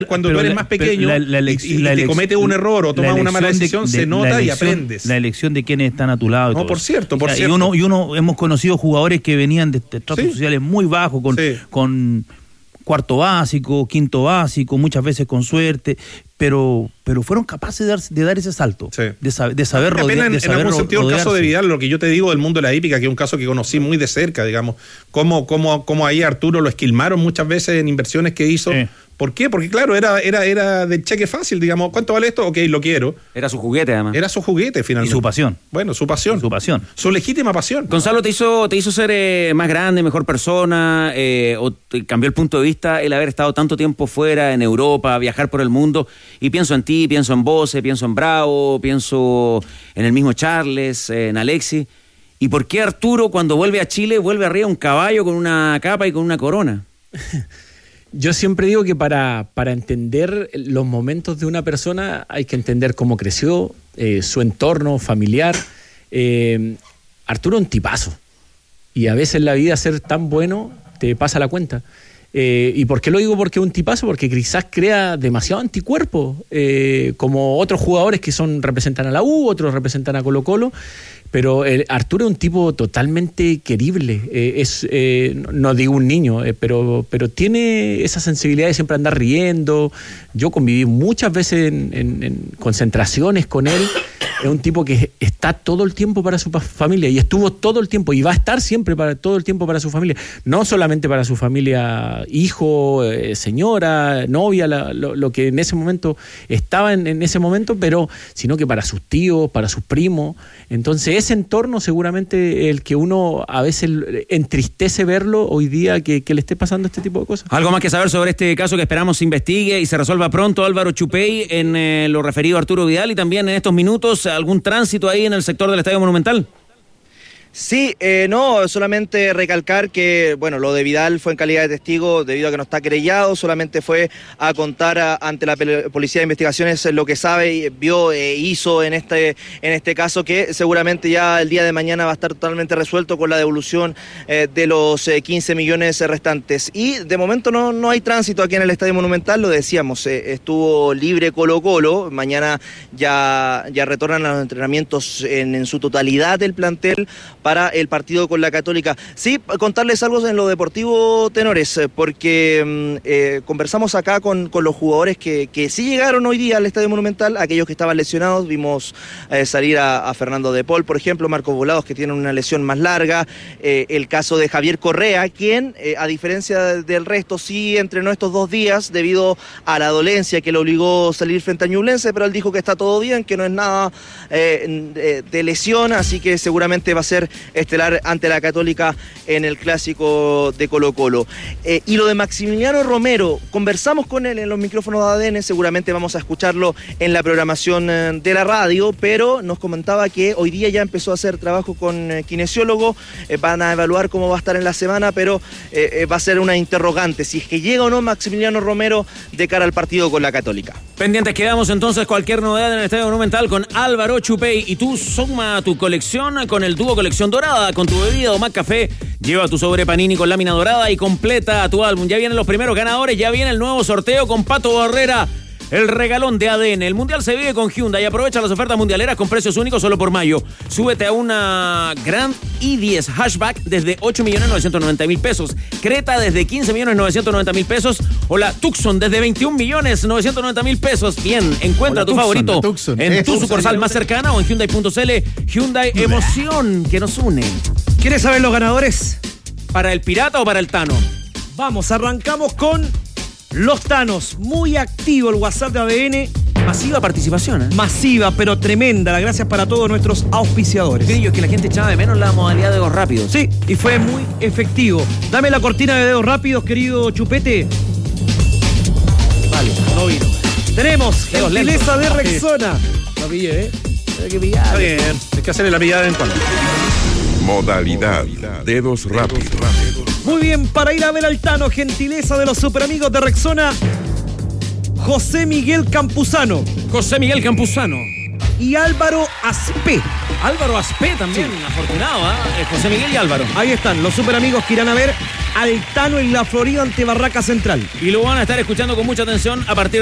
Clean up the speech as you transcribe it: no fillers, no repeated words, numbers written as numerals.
cuando tú eres más pequeño y te cometes un error o tomas una mala decisión, se nota y aprendes. La elección de quienes están a tu lado. No, por cierto. Y uno hemos conocido jugadores que venían de estratos sociales muy bajos, con cuarto básico, quinto básico, muchas veces con suerte, pero fueron capaces de dar ese salto, de saber rodear. En algún sentido, el caso de Vidal, lo que yo te digo del mundo de la hípica, que es un caso que conocí muy de cerca, digamos, cómo ahí Arturo lo esquilmaron muchas veces en inversiones que hizo. Sí. ¿Por qué? Porque claro, era de cheque fácil, digamos, ¿cuánto vale esto? Ok, lo quiero. Era su juguete, además. Era su juguete, finalmente. Y su pasión. Bueno, su pasión. Su legítima pasión. Gonzalo, ¿te hizo ser más grande, mejor persona? ¿O te cambió el punto de vista el haber estado tanto tiempo fuera, en Europa, viajar por el mundo? Y pienso en ti, pienso en Bose, pienso en Bravo, pienso en el mismo Charles, en Alexis. ¿Y por qué Arturo, cuando vuelve a Chile, vuelve arriba un caballo con una capa y con una corona? Yo siempre digo que para entender los momentos de una persona hay que entender cómo creció, su entorno familiar. Arturo es un tipazo. Y a veces la vida ser tan bueno te pasa la cuenta. ¿Y por qué lo digo? Porque es un tipazo, porque quizás crea demasiado anticuerpo, como otros jugadores que representan a la U, otros representan a Colo-Colo. Pero Arturo es un tipo totalmente querible, no digo un niño, pero tiene esa sensibilidad de siempre andar riendo. Yo conviví muchas veces en concentraciones con él. Es un tipo que está todo el tiempo para su familia y estuvo todo el tiempo y va a estar siempre todo el tiempo para su familia. No solamente para su familia, hijo, señora, novia, lo que en ese momento estaba en ese momento, sino que para sus tíos, para sus primos. Entonces ese entorno seguramente el que uno a veces entristece verlo hoy día que le esté pasando este tipo de cosas. Algo más que saber sobre este caso que esperamos se investigue y se resuelva pronto, Álvaro Chupey, en lo referido a Arturo Vidal, y también en estos minutos algún tránsito ahí en el sector del Estadio Monumental. Sí, no, solamente recalcar que, bueno, lo de Vidal fue en calidad de testigo debido a que no está querellado, solamente fue a contar ante la Policía de Investigaciones lo que sabe, vio, hizo en este caso, que seguramente ya el día de mañana va a estar totalmente resuelto con la devolución de los 15 millones restantes. Y de momento no hay tránsito aquí en el Estadio Monumental, lo decíamos, estuvo libre Colo-Colo, mañana ya retornan a los entrenamientos en su totalidad del plantel para el partido con la Católica. Sí, contarles algo en lo deportivo, tenores, porque conversamos acá con los jugadores que sí llegaron hoy día al Estadio Monumental, aquellos que estaban lesionados. Vimos salir a Fernando de Paul, por ejemplo, Marcos Volados, que tiene una lesión más larga, el caso de Javier Correa, quien, a diferencia del resto, sí entrenó estos 2 días debido a la dolencia que le obligó a salir frente a Ñublense, pero él dijo que está todo bien, que no es nada de lesión, así que seguramente va a ser estelar ante la Católica en el clásico de Colo-Colo. Y lo de Maximiliano Romero, conversamos con él en los micrófonos de ADN, seguramente vamos a escucharlo en la programación de la radio, pero nos comentaba que hoy día ya empezó a hacer trabajo con kinesiólogo, van a evaluar cómo va a estar en la semana, pero va a ser una interrogante si es que llega o no Maximiliano Romero de cara al partido con la Católica. Pendientes quedamos entonces, cualquier novedad en el Estadio Monumental con Álvaro Chupey, y tú suma tu colección con el dúo Colección Dorada, con tu bebida o más café, lleva tu sobre Panini con lámina dorada y completa tu álbum. Ya vienen los primeros ganadores, ya viene el nuevo sorteo con Pato Barrera, el regalón de ADN. El Mundial se vive con Hyundai. Aprovecha las ofertas mundialeras con precios únicos solo por mayo. Súbete a una Grand i10 Hatchback desde 8.990.000 pesos. Creta desde 15.990.000 pesos. O la Tucson desde 21.990.000 pesos. Bien, encuentra tu favorito en tu sucursal más cercana o en Hyundai.cl. Hyundai, emoción que nos une. ¿Quieres saber los ganadores? ¿Para el Pirata o para el Tano? Vamos, arrancamos con los Tanos. Muy activo el WhatsApp de ADN. Masiva participación, ¿eh? Masiva, pero tremenda. Las gracias para todos nuestros auspiciadores. Grillo, es que la gente echaba de menos la modalidad de dedos rápidos. Sí, y fue muy efectivo. Dame la cortina de dedos rápidos, querido Chupete. Vale, no vino. Tenemos dedos gentileza lentos de Rexona. Lo pillé, Hay que pillar. Está bien, hay que hacerle la pillada en cuando. Modalidad dedos rápidos. Muy bien, para ir a ver al Tano, gentileza de los superamigos de Rexona, José Miguel Campuzano. José Miguel Campuzano. Y Álvaro Aspé. Álvaro Aspé también, sí. Afortunado, ¿eh? José Miguel y Álvaro. Ahí están, los superamigos que irán a ver Altano en la Florida ante Barraca Central. Y lo van a estar escuchando con mucha atención a partir